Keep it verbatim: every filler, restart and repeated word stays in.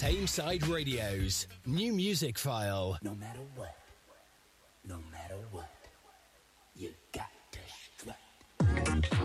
Tameside Radio's new music file. No matter what, no matter what.